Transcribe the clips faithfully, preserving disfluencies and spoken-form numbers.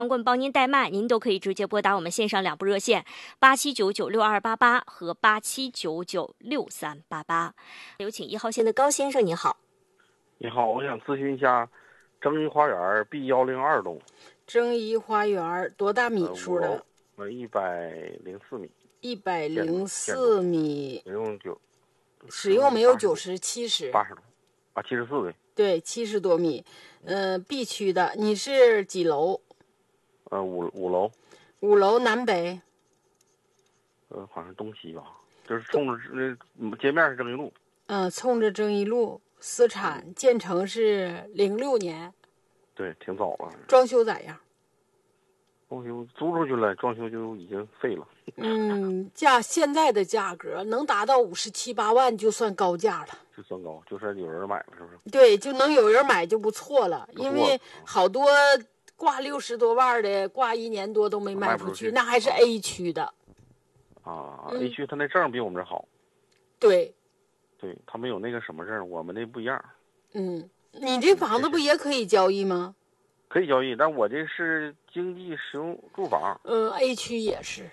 光棍帮您代卖，您都可以直接拨打我们线上两部热线八七九九六二八八和八七九九六三八八。有请一号线的高先生，你好。 你好，我想咨询一下征宜花园 B 一零二栋。 征宜花园多大米数的？ 呃，一百零四米。 一百零四米。 使用九。 使用没有九十七十。 八十多。啊，七十四对。 对，七十多米。呃 ，B 区的，你是几楼？ 呃，五五楼。 五楼南北？ 呃，好像东西吧，就是冲着那街面是征宜路。 嗯、呃，冲着征宜路。私产， 嗯、 建成是零六年。 对，挺早了。 装修咋样？ 装修租出去了，装修就已经废了。 嗯，价现在的价格能达到五十七八万，就算高价了。 就算高，就是有人买了，是不是？ 对，就能有人买就不错了。 不错， 因为好多挂六十多万的，挂一年多都没卖出去， 出去那还是 A 区的。 啊、嗯、，A 区他那证比我们这好。 对。 对，他们有那个什么证，我们那不一样。 嗯，你这房子不也可以交易吗？ 可以交易，但我这是经济实用住房。 嗯 ，A 区也是。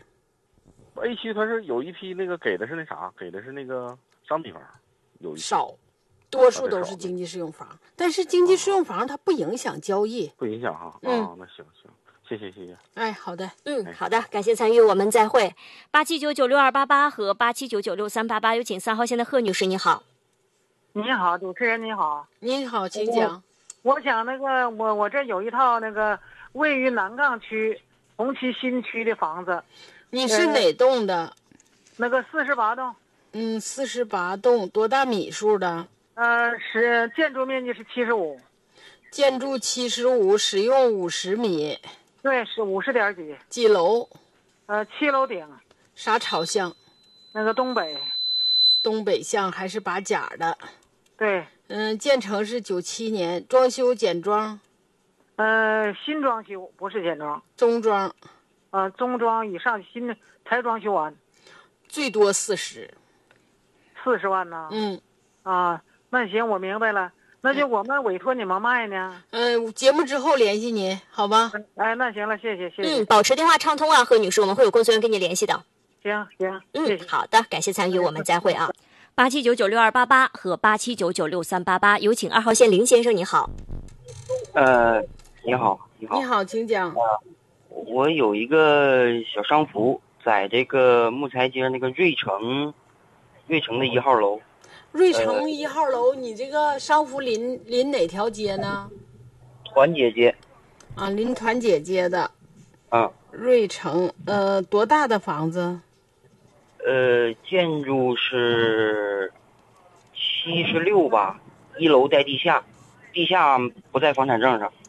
A 区它是有一批那个给的是那啥，给的是那个商品房，有一少，多数都是经济适用房。啊、但是经济适用房它不影响交易。 不影响哈。 嗯、 啊，那行行。谢谢谢谢。 哎，好的， 嗯，好的，感谢参与，我们再会。八七九九六二八八和八七九九六三八八，有请三号线的贺女士，你好。 你好，主持人你好。 你好，请讲。 我, 我想那个我我这有一套那个位于南岗区红旗新区的房子。 你是哪栋的？呃、 那个四十八栋。 嗯，四十八栋，多大米数的？ 呃，是建筑面积是七十五。 建筑七十五，使用五十米。 对，是五十点几。 几楼？ 呃，七楼顶。 啥朝向？ 那个东北。 东北向还是把甲的？ 对。 嗯，建成是九七年，装修简装。 呃，新装修，不是简装。 中装。 呃，中装以上新的才装修完。 最多四十。 四十万呢？ 嗯。 啊，那行，我明白了。那就我们委托你们卖呢。 嗯、呃，节目之后联系您，好吧？ 哎，那行了，谢谢谢谢。 嗯，保持电话畅通啊，贺女士，我们会有工作人员跟你联系的。 行行， 嗯， 谢谢好的，感谢参与，我们再会啊。八七九九六二八八和八七九九六三八八，有请二号线林先生，你好。 呃，你好，你好。 你好，请讲。 我有一个小商服，在这个木材街那个瑞城，瑞城的一号楼。 瑞城一号楼，呃、你这个商服临临哪条街呢？ 团结街。 啊，临团结街的。 啊。 瑞城，呃，多大的房子？ 呃，建筑是七十六吧，一楼带地下，地下不在房产证上。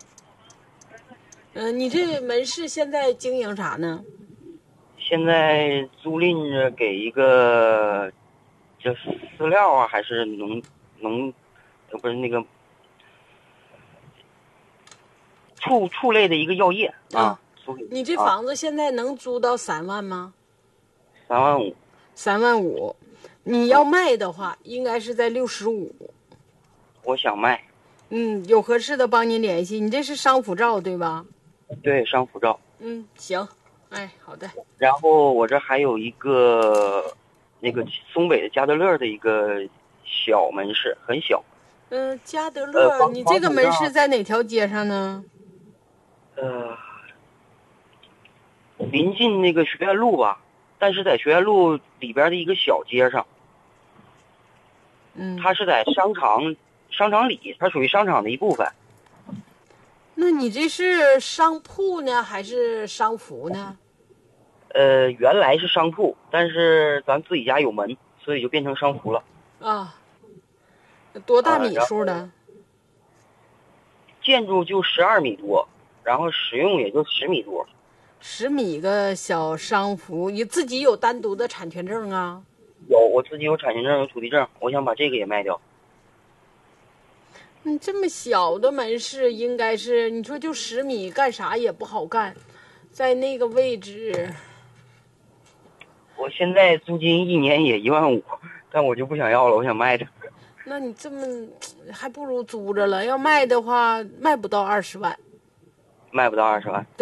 嗯、呃，你这门市现在经营啥呢？ 现在租赁着给一个。这饲料啊，还是农农，不是那个畜畜类的一个药业啊。啊你这房子现在能租到三万吗？ 三万五。 三万五，你要卖的话，应该是在六十五。 我想卖。 嗯，有合适的帮您联系。你这是商服照对吧？ 对，商服照。 嗯，行。哎，好的。 然后我这还有一个。那个松北的嘉德乐的一个小门市，很小。 嗯、呃，嘉德乐、呃，你这个门市在哪条街上呢？ 呃，临近那个学院路吧，但是在学院路里边的一个小街上。 嗯， 它是在商场商场里，它属于商场的一部分。 那你这是商铺呢，还是商服呢？ 呃，原来是商铺，但是咱自己家有门，所以就变成商服了。 啊，多大米数的？呃、 建筑就十二米多，然后使用也就十米多。 十米个小商服，你自己有单独的产权证啊？ 有，我自己有产权证，有土地证，我想把这个也卖掉。 嗯，这么小的门市，应该是你说就十米，干啥也不好干，在那个位置。 我现在租金一年也一万五，但我就不想要了，我想卖着。 那你这么还不如租着了，要卖的话卖不到二十万。 卖不到二十万。